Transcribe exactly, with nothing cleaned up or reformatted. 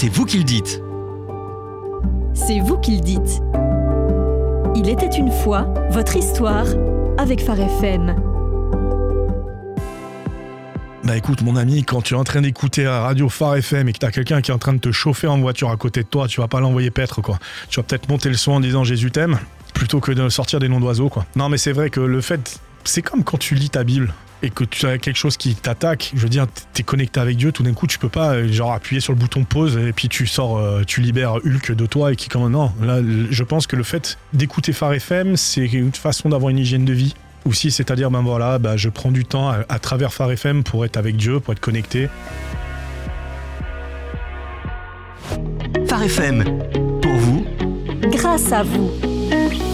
C'est vous qui le dites. C'est vous qui le dites. Il était une fois votre histoire avec Phare F M. Bah écoute mon ami, quand tu es en train d'écouter la radio Phare F M et que t'as quelqu'un qui est en train de te chauffer en voiture à côté de toi, tu vas pas l'envoyer paître quoi. Tu vas peut-être monter le son en disant Jésus t'aime, plutôt que de sortir des noms d'oiseaux quoi. Non mais c'est vrai que le fait, c'est comme quand tu lis ta Bible et que tu as quelque chose qui t'attaque, je veux dire, t'es connecté avec Dieu, tout d'un coup tu peux pas genre appuyer sur le bouton pause et puis tu sors, euh, tu libères Hulk de toi et qui comme non, là je pense que le fait d'écouter Phare F M, c'est une façon d'avoir une hygiène de vie. Aussi, c'est-à-dire, ben voilà, ben je prends du temps à, à travers Phare F M pour être avec Dieu, pour être connecté. Phare F M, pour vous, grâce à vous.